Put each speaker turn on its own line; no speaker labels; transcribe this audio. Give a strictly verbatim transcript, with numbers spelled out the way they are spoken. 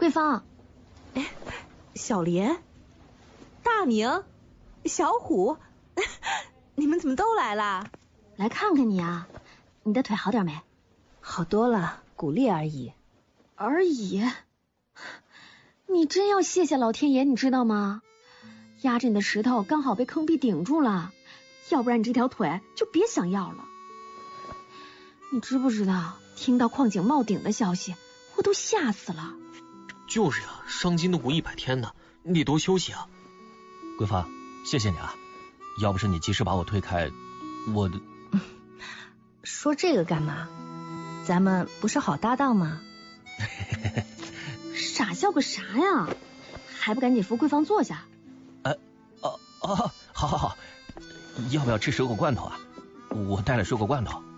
桂芳，
哎，小莲、大明、小虎，你们怎么都来啦？
来看看你啊，你的腿好点没？
好多了，骨裂而已。
而已？你真要谢谢老天爷，你知道吗？压着你的石头刚好被坑壁顶住了，要不然你这条腿就别想要了。你知不知道，听到矿井冒顶的消息，我都吓死了。
就是呀、啊，伤筋动骨一百天呢，你得多休息啊。
桂芳，谢谢你啊，要不是你及时把我推开，我的……
说这个干嘛？咱们不是好搭档吗？
傻笑个啥呀？还不赶紧扶桂芳坐下？
呃，哦哦，好好好，要不要吃水果罐头啊？我带了水果罐头。